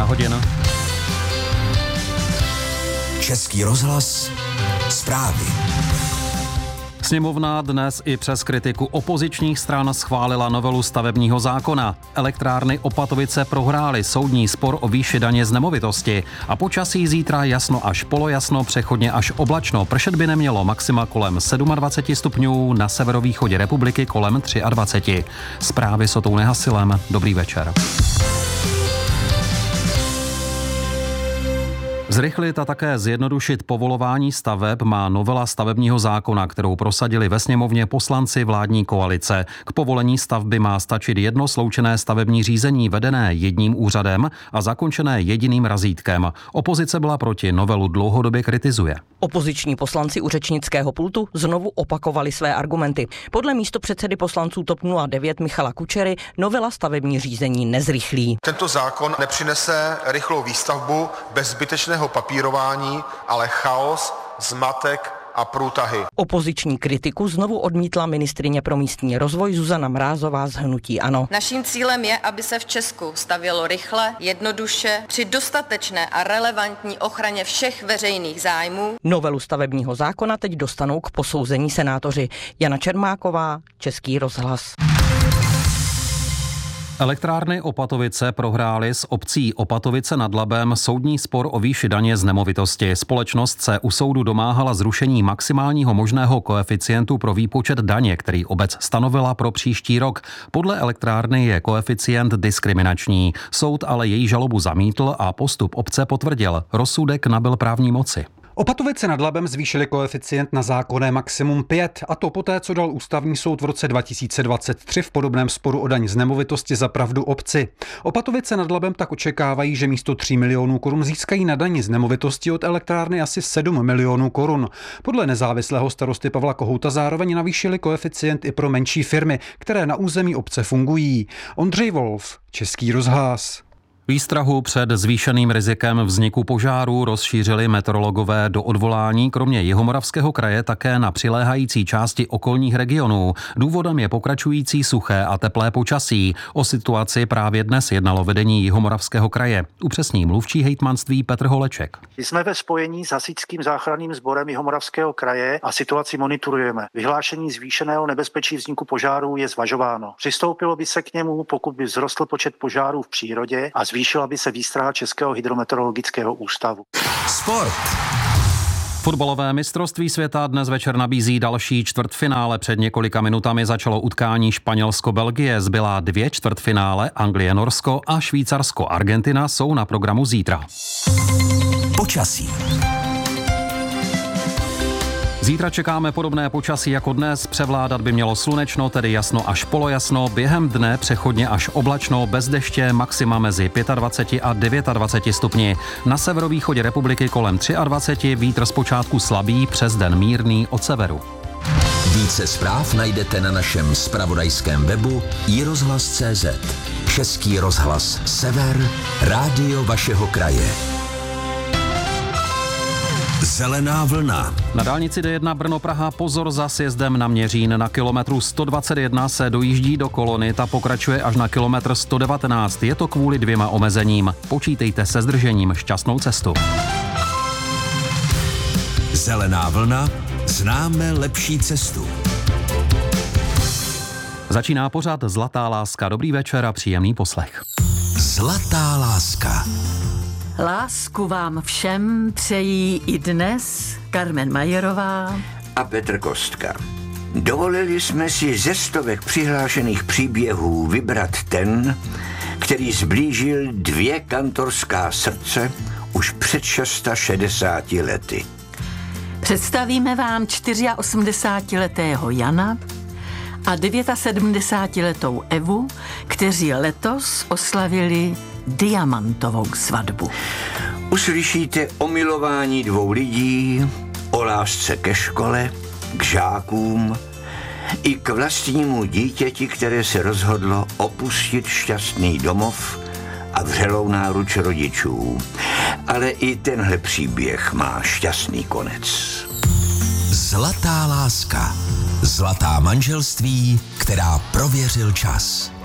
hodin. Český rozhlas, zprávy. Sněmovna dnes i přes kritiku opozičních stran schválila novelu stavebního zákona. Elektrárny Opatovice prohrály soudní spor o výši daně z nemovitosti a počasí zítra jasno až polojasno, přechodně až oblačno. Pršet by nemělo, maxima kolem 27 stupňů, na severovýchodě republiky kolem 23. Zprávy s Otou Nehasilem. Dobrý večer. Zrychlit a také zjednodušit povolování staveb má novela stavebního zákona, kterou prosadili ve sněmovně poslanci vládní koalice. K povolení stavby má stačit jedno sloučené stavební řízení vedené jedním úřadem a zakončené jediným razítkem. Opozice byla proti, novelu dlouhodobě kritizuje. Opoziční poslanci u řečnického pultu znovu opakovali své argumenty. Podle místopředsedy poslanců TOP 09 Michala Kučery novela stavební řízení nezrychlí. Tento zákon nepřinese rychlou výstavbu bez zbytečného papírování, ale chaos, zmatek a průtahy. Opoziční kritiku znovu odmítla ministryně pro místní rozvoj Zuzana Mrázová z hnutí ANO. Naším cílem je, aby se v Česku stavělo rychle, jednoduše, při dostatečné a relevantní ochraně všech veřejných zájmů. Novelu stavebního zákona teď dostanou k posouzení senátoři. Jana Čermáková, Český rozhlas. Elektrárny Opatovice prohrály s obcí Opatovice nad Labem soudní spor o výši daně z nemovitosti. Společnost se u soudu domáhala zrušení maximálního možného koeficientu pro výpočet daně, který obec stanovila pro příští rok. Podle elektrárny je koeficient diskriminační. Soud ale její žalobu zamítl a postup obce potvrdil. Rozsudek nabyl právní moci. Opatovice nad Labem zvýšili koeficient na zákonné maximum 5, a to poté, co dal ústavní soud v roce 2023 v podobném sporu o daň z nemovitosti za pravdu obci. Opatovice nad Labem tak očekávají, že místo 3 milionů korun získají na dani z nemovitosti od elektrárny asi 7 milionů korun. Podle nezávislého starosty Pavla Kohouta zároveň navýšili koeficient i pro menší firmy, které na území obce fungují. Ondřej Wolf, Český rozhlas. Výstrahu před zvýšeným rizikem vzniku požárů rozšířili meteorologové do odvolání kromě Jihomoravského kraje také na přiléhající části okolních regionů. Důvodem je pokračující suché a teplé počasí. O situaci právě dnes jednalo vedení Jihomoravského kraje. Upřesní mluvčí hejtmanství Petr Holeček. Jsme ve spojení s hasičským záchranným sborem Jihomoravského kraje a situaci monitorujeme. Vyhlášení zvýšeného nebezpečí vzniku požárů je zvažováno. Přistoupilo by se k němu, pokud by vzrostl počet požárů v přírodě a zvýšila by se výstraha Českého hydrometeorologického ústavu. Sport. Fotbalové mistrovství světa dnes večer nabízí další čtvrtfinále. Před několika minutami začalo utkání Španělsko-Belgie. Zbylá 2 čtvrtfinále, Anglie-Norsko a Švýcarsko-Argentina, jsou na programu zítra. Počasí. Zítra čekáme podobné počasí jako dnes. Převládat by mělo slunečno, tedy jasno až polojasno. Během dne přechodně až oblačno, bez deště, maxima mezi 25 a 29 stupni. Na severovýchodě republiky kolem 23, vítr zpočátku slabý, přes den mírný od severu. Více zpráv najdete na našem zpravodajském webu iRozhlas.cz. Český rozhlas Sever, rádio vašeho kraje. Zelená vlna. Na dálnici D1 Brno-Praha pozor za sjezdem na Měřín. Na kilometru 121 se dojíždí do kolony, ta pokračuje až na kilometr 119. Je to kvůli 2 omezením. Počítejte se zdržením, šťastnou cestu. Zelená vlna. Známe lepší cestu. Začíná pořad Zlatá láska. Dobrý večer a příjemný poslech. Zlatá láska. Lásku vám všem přejí i dnes Carmen Majerová a Petr Kostka. Dovolili jsme si ze stovek přihlášených příběhů vybrat ten, který zblížil 2 kantorská srdce už před 660 lety. Představíme vám 84letého Jana a 79letou Evu, kteří letos oslavili diamantovou svatbu. Uslyšíte o milování 2 lidí, o lásce ke škole, k žákům i k vlastnímu dítěti, které se rozhodlo opustit šťastný domov a vřelou náruč rodičů. Ale i tenhle příběh má šťastný konec. Zlatá láska. Zlatá manželství, která prověřil čas.